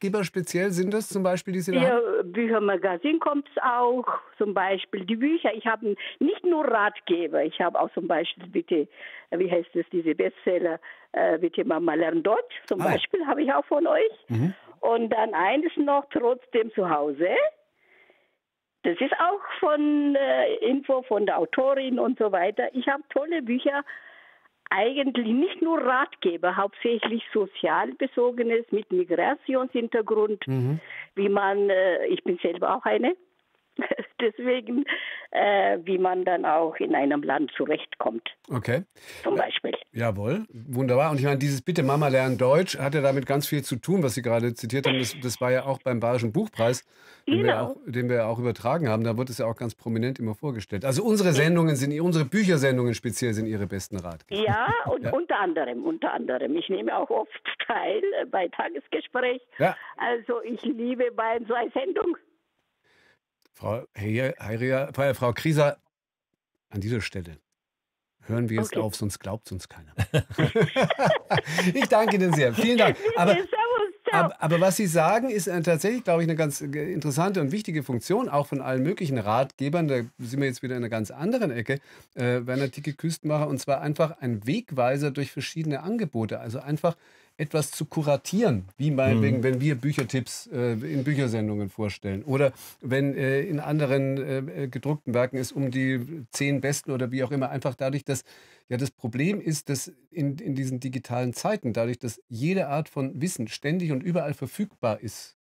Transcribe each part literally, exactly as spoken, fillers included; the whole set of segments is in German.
Ratgeber speziell sind das zum Beispiel, die Sie da haben? Ja, Büchermagazin kommt auch, zum Beispiel die Bücher. Ich habe nicht nur Ratgeber, ich habe auch zum Beispiel, bitte, wie heißt es, diese Bestseller, äh, bitte Mama lernt Deutsch, zum Ah. Beispiel, habe ich auch von euch. Mhm. Und dann eines noch, trotzdem zu Hause. Das ist auch von äh, Info von der Autorin und so weiter. Ich habe tolle Bücher, eigentlich nicht nur Ratgeber, hauptsächlich sozialbezogenes mit Migrationshintergrund, Mhm. wie man, äh, ich bin selber auch eine, deswegen, äh, wie man dann auch in einem Land zurechtkommt, Okay. zum Beispiel. Jawohl, wunderbar. Und ich meine, dieses Bitte Mama lernen Deutsch hat ja damit ganz viel zu tun, was Sie gerade zitiert haben. Das, das war ja auch beim Bayerischen Buchpreis, den wir, ja auch, Genau. den wir ja auch übertragen haben. Da wird es ja auch ganz prominent immer vorgestellt. Also unsere Sendungen sind, unsere Büchersendungen speziell sind Ihre besten Ratgeber. Ja, und Ja. unter anderem, unter anderem. Ich nehme auch oft teil äh, bei Tagesgespräch. Ja. Also ich liebe bei so einer Sendung. Frau Heiria, Heiria, äh, Frau Krieser, an dieser Stelle hören wir jetzt Okay. auf, sonst glaubt uns keiner. Ich danke Ihnen sehr. Vielen Dank. Aber, Servus, ciao. aber, aber was Sie sagen, ist äh, tatsächlich, glaube ich, eine ganz äh, interessante und wichtige Funktion, auch von allen möglichen Ratgebern. Da sind wir jetzt wieder in einer ganz anderen Ecke. Äh, Werner Ticke-Küstenmacher, und zwar einfach ein Wegweiser durch verschiedene Angebote. Also einfach etwas zu kuratieren, wie meinetwegen, Mhm. wenn wir Büchertipps äh, in Büchersendungen vorstellen oder wenn äh, in anderen äh, gedruckten Werken es um die zehn besten oder wie auch immer, einfach dadurch, dass ja das Problem ist, dass in, in diesen digitalen Zeiten, dadurch, dass jede Art von Wissen ständig und überall verfügbar ist,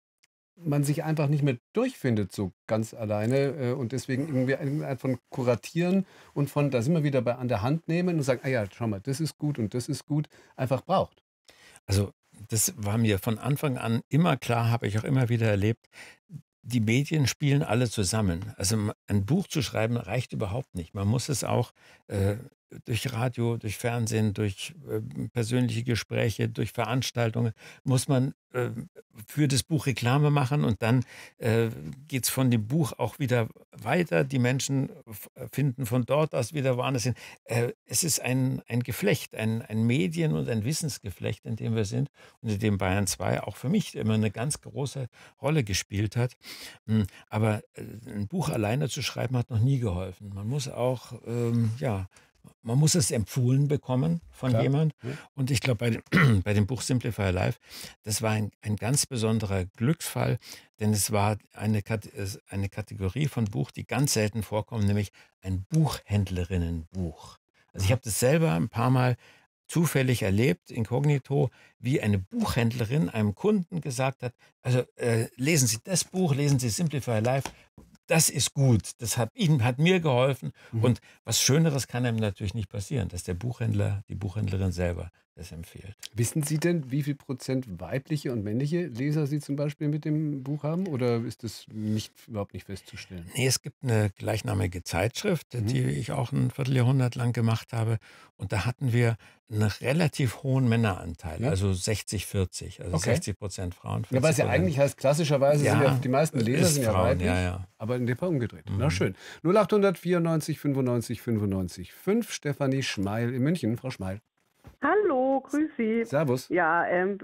man sich einfach nicht mehr durchfindet so ganz alleine äh, und deswegen irgendwie eine Art von Kuratieren und von, da sind wir wieder bei an der Hand nehmen und sagen, ah ja, schau mal, das ist gut und das ist gut, einfach braucht. Also, das war mir von Anfang an immer klar, habe ich auch immer wieder erlebt. Die Medien spielen alle zusammen. Also m- ein Buch zu schreiben reicht überhaupt nicht. Man muss es auch äh, durch Radio, durch Fernsehen, durch äh, persönliche Gespräche, durch Veranstaltungen, muss man äh, für das Buch Reklame machen und dann äh, geht es von dem Buch auch wieder weiter. Die Menschen f- finden von dort aus wieder woanders hin. Äh, es ist ein, ein Geflecht, ein, ein Medien- und ein Wissensgeflecht, in dem wir sind und in dem Bayern zwei auch für mich immer eine ganz große Rolle gespielt hat. Hm, Aber äh, ein Buch alleine zu schreiben hat noch nie geholfen. Man muss auch, ähm, ja, man muss es empfohlen bekommen von Klar. jemand. Ja. Und ich glaube, bei, dem- bei dem Buch Simplify Life, das war ein, ein ganz besonderer Glücksfall, denn es war eine, Kat- es- eine Kategorie von Buch, die ganz selten vorkommt, nämlich ein Buchhändlerinnenbuch. Also ich habe das selber ein paar Mal zufällig erlebt, inkognito, wie eine Buchhändlerin einem Kunden gesagt hat, also äh, lesen Sie das Buch, lesen Sie Simplify Life, das ist gut, das hat Ihnen, hat mir geholfen. Mhm. Und was Schöneres kann einem natürlich nicht passieren, dass der Buchhändler, die Buchhändlerin selber das empfiehlt. Wissen Sie denn, wie viel Prozent weibliche und männliche Leser Sie zum Beispiel mit dem Buch haben? Oder ist das nicht, überhaupt nicht festzustellen? Nee, es gibt eine gleichnamige Zeitschrift, Mhm. die ich auch ein Vierteljahrhundert lang gemacht habe. Und da hatten wir einen relativ hohen Männeranteil, Ja? also sechzig vierzig, also Okay. sechzig Prozent Frauen, Ja, weil es ja vierzig Prozent. eigentlich heißt, klassischerweise sind ja Ja, die meisten Leser ist sind ja Frauen, weiblich, ja, ja. aber in dem Fall umgedreht. Na Mhm. schön. null acht vierundneunzig fünfundneunzig fünfundneunzig fünf, Stefanie Schmeil in München. Frau Schmeil. Hallo, grüß Sie. Servus. Ja, ähm,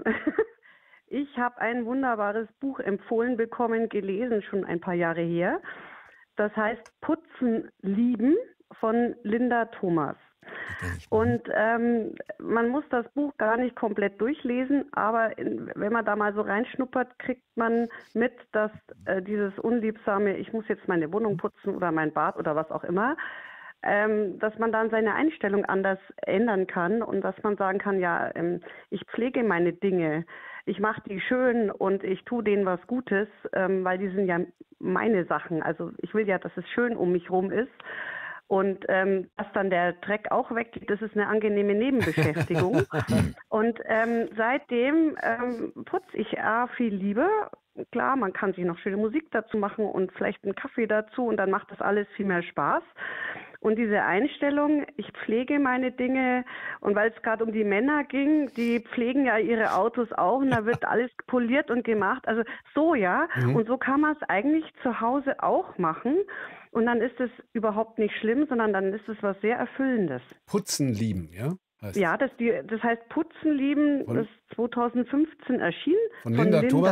ich habe ein wunderbares Buch empfohlen bekommen, gelesen, schon ein paar Jahre her. Das heißt Putzen lieben von Linda Thomas. Die kenn ich. Und ähm, man muss das Buch gar nicht komplett durchlesen, aber in, wenn man da mal so reinschnuppert, kriegt man mit, dass äh, dieses unliebsame, ich muss jetzt meine Wohnung putzen oder mein Bad oder was auch immer, ähm, dass man dann seine Einstellung anders ändern kann und dass man sagen kann, ja, ähm, ich pflege meine Dinge, ich mache die schön und ich tue denen was Gutes, ähm, weil die sind ja meine Sachen. Also ich will ja, dass es schön um mich rum ist. Und ähm, dass dann der Dreck auch weggeht, das ist eine angenehme Nebenbeschäftigung. Und ähm, seitdem ähm, putze ich A, viel lieber. Klar, man kann sich noch schöne Musik dazu machen und vielleicht einen Kaffee dazu und dann macht das alles viel mehr Spaß. Und diese Einstellung, ich pflege meine Dinge und weil es gerade um die Männer ging, die pflegen ja ihre Autos auch und da wird alles poliert und gemacht. Also so, ja. Mhm. Und so kann man es eigentlich zu Hause auch machen. Und dann ist es überhaupt nicht schlimm, sondern dann ist es was sehr Erfüllendes. Putzen lieben, ja? Heißt Ja, das, die, das heißt Putzen lieben, Von- das ist zweitausendfünfzehn erschienen Von Linda Thomas.